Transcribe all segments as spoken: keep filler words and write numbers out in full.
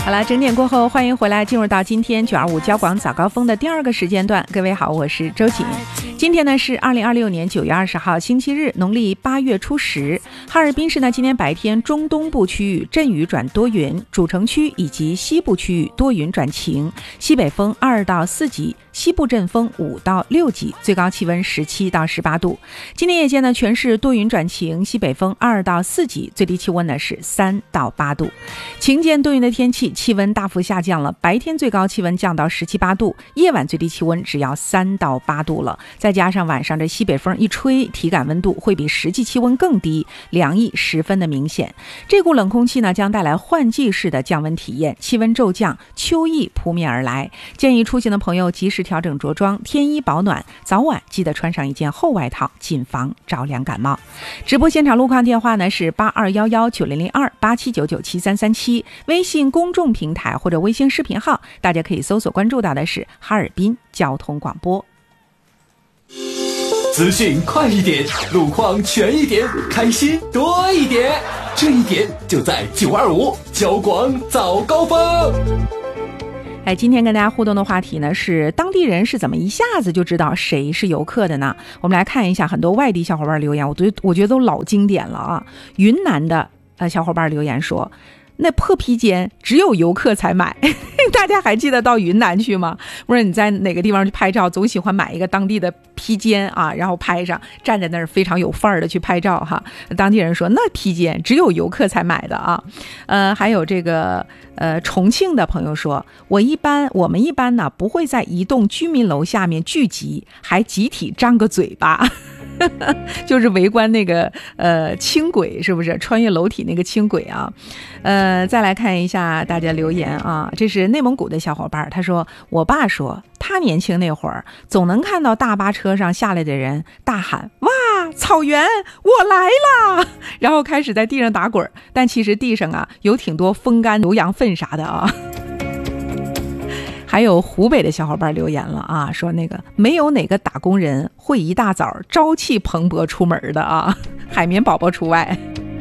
好了，整点过后，欢迎回来，进入到今天九二五交广早高峰的第二个时间段。各位好，我是周瑾。今天呢是二零二六年九月二十号星期日，农历八月初十。哈尔滨市呢今天白天中东部区域阵雨转多云，主城区以及西部区域多云转晴，西北风二到四级，西部阵风五到六级，最高气温十七到十八度。今天夜间呢全市多云转晴，西北风二到四级，最低气温呢是三到八度。晴间多云的天气，气温大幅下降了，白天最高气温降到十七八度，夜晚最低气温只要三到八度了。再加上晚上这西北风一吹，体感温度会比实际气温更低，凉意十分的明显。这股冷空气呢将带来换季式的降温体验，气温骤降，秋意扑面而来。建议出行的朋友及时调整着装，添衣保暖，早晚记得穿上一件厚外套，谨防着凉感冒。直播现场路况电话呢是八二一一九零零二八七九九七三三七，微信公众平台或者微信视频号，大家可以搜索关注到的是哈尔滨交通广播。 资讯快一点，路况全一点，开心多一点，这一点就在九二五交广早高峰。 哎，今天跟大家互动的话题呢是当地人是怎么一下子就知道谁是游客的呢？我们来看一下很多外地小伙伴留言，我觉得我觉得都老经典了啊。云南的呃小伙伴留言说，那破披肩只有游客才买大家还记得到云南去吗？不是你在哪个地方去拍照总喜欢买一个当地的披肩啊，然后拍上站在那儿非常有范儿的去拍照哈。当地人说那披肩只有游客才买的啊。呃，还有这个呃重庆的朋友说，我一般我们一般呢不会在一栋居民楼下面聚集，还集体张个嘴巴就是围观那个呃轻轨，是不是穿越楼体那个轻轨啊？呃，再来看一下大家留言啊，这是内蒙古的小伙伴，他说我爸说他年轻那会儿总能看到大巴车上下来的人大喊哇草原我来了，然后开始在地上打滚，但其实地上啊有挺多风干牛羊粪啥的啊。还有湖北的小伙伴留言了啊，说那个没有哪个打工人会一大早朝气蓬勃出门的啊，海绵宝宝除外。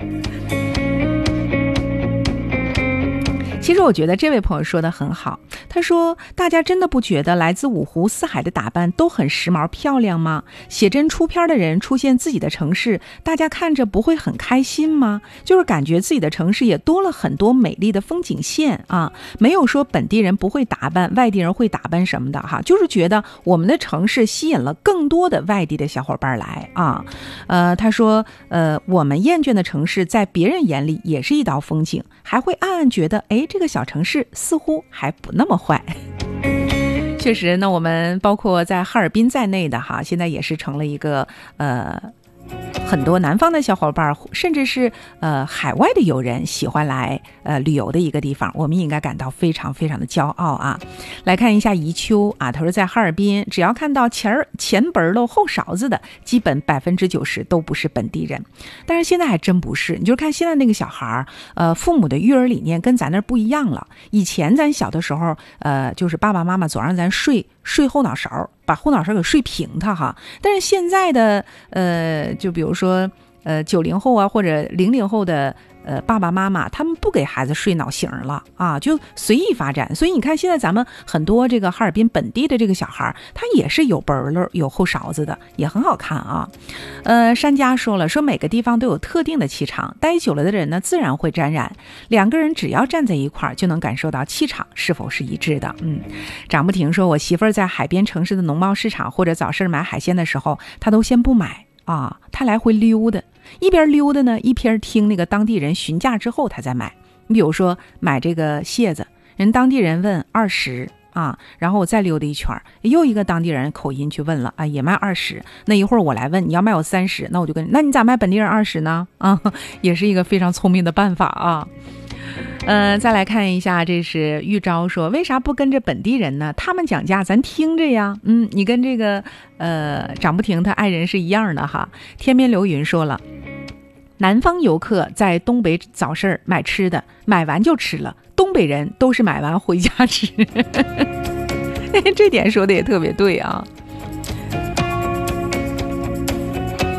其实我觉得这位朋友说的很好，他说大家真的不觉得来自五湖四海的打扮都很时髦漂亮吗？写真出片的人出现自己的城市，大家看着不会很开心吗？就是感觉自己的城市也多了很多美丽的风景线啊，没有说本地人不会打扮，外地人会打扮什么的哈，就是觉得我们的城市吸引了更多的外地的小伙伴来啊。呃，他说呃，我们厌倦的城市在别人眼里也是一道风景，还会暗暗觉得哎，这个小城市似乎还不那么坏。确实呢，我们包括在哈尔滨在内的哈，现在也是成了一个呃很多南方的小伙伴，甚至是呃海外的友人喜欢来呃旅游的一个地方，我们应该感到非常非常的骄傲啊。来看一下宜秋啊，他说在哈尔滨，只要看到前儿前本喽后勺子的，基本百分之九十都不是本地人。但是现在还真不是，你就看现在那个小孩呃父母的育儿理念跟咱那不一样了。以前咱小的时候，呃就是爸爸妈妈总让咱睡睡后脑勺，把后脑勺给睡平它哈。但是现在的呃就比如说呃九零后啊或者零零后的呃爸爸妈妈，他们不给孩子睡脑型了啊，就随意发展。所以你看现在咱们很多这个哈尔滨本地的这个小孩，他也是有本儿有后勺子的，也很好看啊。呃山家说了，说每个地方都有特定的气场，待久了的人呢自然会沾染，两个人只要站在一块儿就能感受到气场是否是一致的。嗯，张不停说，我媳妇儿在海边城市的农贸市场或者早市买海鲜的时候，她都先不买啊，他来回溜达，一边溜达呢一边听那个当地人询价之后他再买。你比如说买这个蟹子，人当地人问二十啊，然后我再溜达一圈，又一个当地人口音去问了啊，也卖二十。那一会儿我来问你要卖我三十，那我就跟那你咋卖本地人二十呢？啊，也是一个非常聪明的办法啊。呃，再来看一下，这是玉昭说，为啥不跟着本地人呢？他们讲价咱听着呀。嗯，你跟这个呃长不停他爱人是一样的哈。天边流云说了，南方游客在东北早市买吃的，买完就吃了，东北人都是买完回家吃这点说的也特别对啊。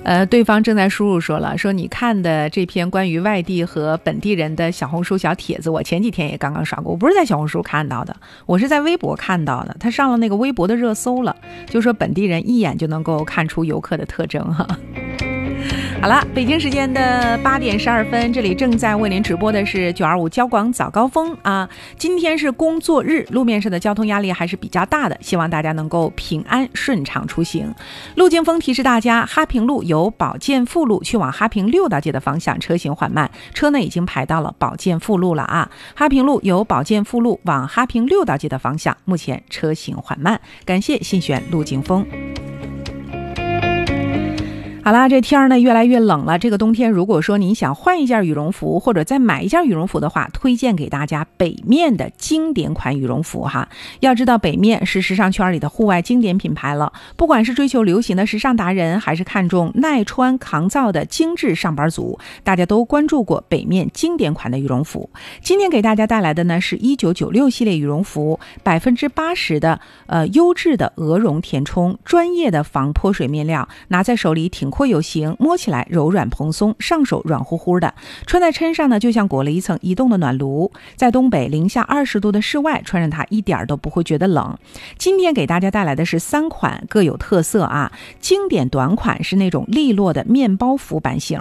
呃，对方正在输入说了，说你看的这篇关于外地和本地人的小红书小帖子，我前几天也刚刚刷过，我不是在小红书看到的，我是在微博看到的，他上了那个微博的热搜了，就说本地人一眼就能够看出游客的特征哈。好了，北京时间的八点十二分，这里正在为您直播的是九二五交广早高峰啊。今天是工作日，路面上的交通压力还是比较大的，希望大家能够平安顺畅出行。路径风提示大家，哈平路由保健复路去往哈平六道街的方向车行缓慢，车呢已经排到了保健复路了啊。哈平路由保健复路往哈平六道街的方向，目前车行缓慢。感谢信选路径风。好啦，这天儿呢越来越冷了。这个冬天，如果说您想换一件羽绒服，或者再买一件羽绒服的话，推荐给大家北面的经典款羽绒服哈。要知道，北面是时尚圈里的户外经典品牌了。不管是追求流行的时尚达人，还是看重耐穿抗造的精致上班族，大家都关注过北面经典款的羽绒服。今天给大家带来的呢是一九九六系列羽绒服，百分之八十的呃优质的鹅绒填充，专业的防泼水面料，拿在手里挺阔有型，摸起来柔软蓬松，上手软乎乎的，穿在身上呢就像裹了一层移动的暖炉，在东北零下二十度的室外穿上它一点都不会觉得冷。今天给大家带来的是三款各有特色啊。经典短款是那种利落的面包服版型，